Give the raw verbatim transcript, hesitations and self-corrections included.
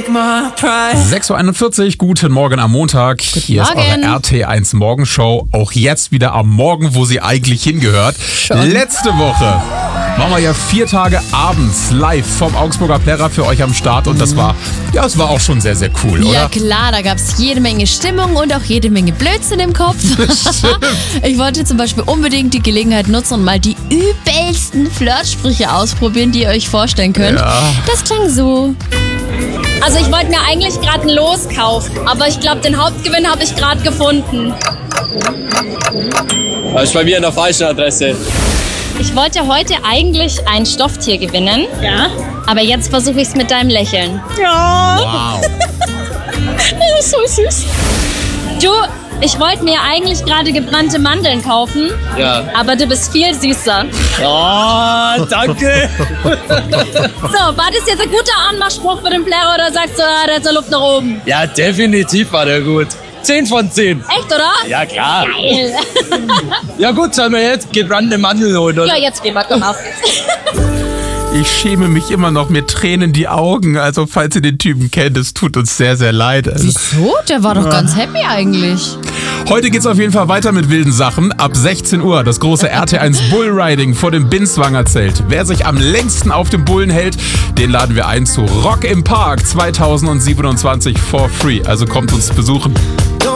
sechs Uhr einundvierzig, guten Morgen am Montag. Guten Hier Morgen. ist eure R T eins Morgenshow. Auch jetzt wieder am Morgen, wo sie eigentlich hingehört. Schon. Letzte Woche waren wir ja vier Tage abends live vom Augsburger Plärrer für euch am Start. Und das war, ja, es war auch schon sehr, sehr cool, oder? Ja klar, da gab es jede Menge Stimmung und auch jede Menge Blödsinn im Kopf. Ich wollte zum Beispiel unbedingt die Gelegenheit nutzen und mal die übelsten Flirtsprüche ausprobieren, die ihr euch vorstellen könnt. Ja. Das klang so. Also ich wollte mir eigentlich gerade ein Los kaufen, aber ich glaube, den Hauptgewinn habe ich gerade gefunden. Das ist bei mir an der falschen Adresse. Ich wollte heute eigentlich ein Stofftier gewinnen. Ja. Aber jetzt versuche ich es mit deinem Lächeln. Ja. Wow. Das ist so süß. Du, ich wollte mir eigentlich gerade gebrannte Mandeln kaufen. Ja. Aber du bist viel süßer. Oh, danke. So, war das jetzt ein guter Anmachspruch für den Plärrer oder sagst du, ah, der hat so Luft nach oben? Ja, definitiv war der gut. zehn von zehn. Echt, oder? Ja, klar. Geil. Ja gut, sollen wir jetzt gebrannte Mandeln holen, oder? Ja, jetzt gehen wir, komm auf. Ich schäme mich immer noch, mir tränen die Augen. Also falls ihr den Typen kennt, es tut uns sehr, sehr leid. Also, Wieso? Der war doch ganz happy eigentlich. heute geht's auf jeden Fall weiter mit wilden Sachen. Ab sechzehn Uhr das große R T eins Bullriding vor dem Binswanger Zelt. Wer sich am längsten auf dem Bullen hält, den laden wir ein zu Rock im Park zweitausendsiebenundzwanzig for free. Also kommt uns besuchen.